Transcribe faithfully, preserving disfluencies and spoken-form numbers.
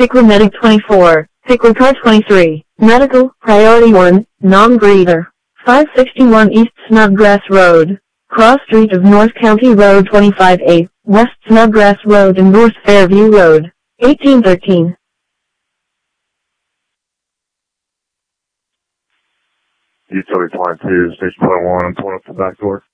Pickler Medic twenty-four, Pickler Car twenty-three, Medical, Priority one, Non-Breather, five sixty-one East Snodgrass Road, Cross Street of North County Road twenty-five A, West Snodgrass Road and North Fairview Road, eighteen thirteen. Utility Point two, Station Point one, I'm pulling up the back door.